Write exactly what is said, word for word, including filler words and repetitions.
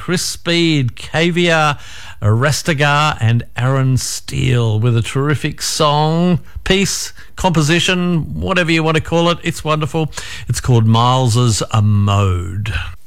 Chris Speed, Kavia Rastegar and Aaron Steele with a terrific song, piece, composition, whatever you want to call it. It's wonderful. It's called Miles's A Mode.